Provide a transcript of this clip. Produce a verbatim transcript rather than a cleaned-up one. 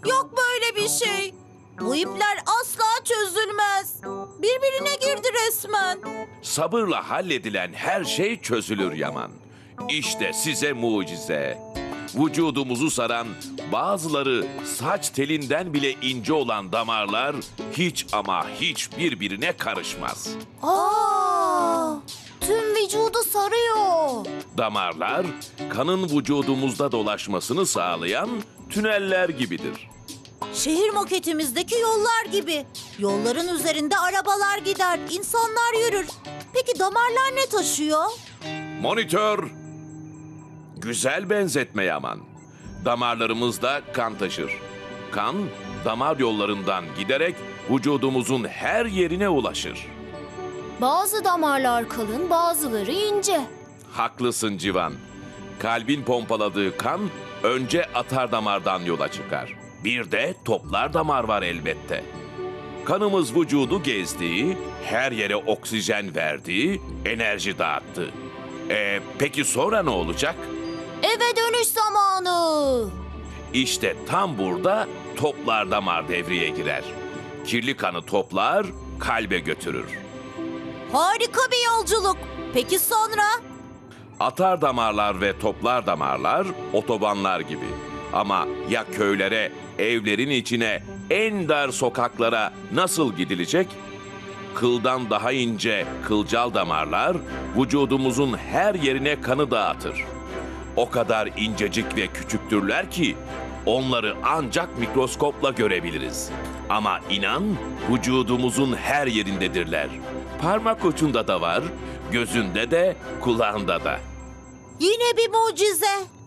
Yok böyle bir şey. Bu ipler asla çözülmez. Birbirine girdi resmen. Sabırla halledilen her şey çözülür Yaman. İşte size mucize. Vücudumuzu saran, bazıları saç telinden bile ince olan damarlar hiç ama hiç birbirine karışmaz. Aa, tüm vücudu sarıyor. Damarlar, kanın vücudumuzda dolaşmasını sağlayan tüneller gibidir. Şehir maketimizdeki yollar gibi. Yolların üzerinde arabalar gider, insanlar yürür. Peki damarlar ne taşıyor? Monitör! Güzel benzetme Yaman. Damarlarımızda kan taşır. Kan, damar yollarından giderek vücudumuzun her yerine ulaşır. Bazı damarlar kalın, bazıları ince. Haklısın Civan. Kalbin pompaladığı kan önce atar damardan yola çıkar. Bir de toplar damar var elbette. Kanımız vücudu gezdiği, her yere oksijen verdiği, enerji dağıttı. Ee, peki sonra ne olacak? Eve dönüş zamanı. İşte tam burada toplar damar devreye girer. Kirli kanı toplar, kalbe götürür. Harika bir yolculuk. Peki sonra? Atar damarlar ve toplar damarlar otobanlar gibi. Ama ya köylere, evlerin içine, en dar sokaklara nasıl gidilecek? Kıldan daha ince kılcal damarlar vücudumuzun her yerine kanı dağıtır. O kadar incecik ve küçüktürler ki onları ancak mikroskopla görebiliriz. Ama inan vücudumuzun her yerindedirler. Parmak ucunda da var, gözünde de, kulağında da. Yine bir mucize.